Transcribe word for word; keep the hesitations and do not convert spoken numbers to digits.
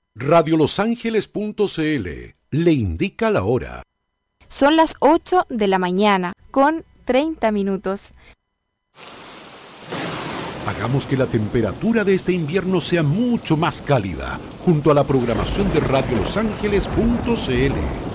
radio los ángeles punto c l le indica la hora. Son las ocho de la mañana con treinta minutos. Hagamos que la temperatura de este invierno sea mucho más cálida, junto a la programación de radio los ángeles punto c l.